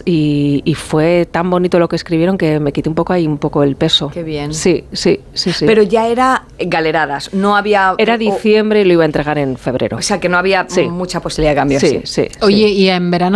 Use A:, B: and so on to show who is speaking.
A: y fue tan bonito lo que escribieron que me quité un poco el peso.
B: Qué bien.
A: Sí.
B: Pero ya era galeradas, no había...
A: Era diciembre y lo iba a entregar en febrero.
B: O sea, que no había mucha posibilidad de cambio.
A: Sí.
C: Oye, y en verano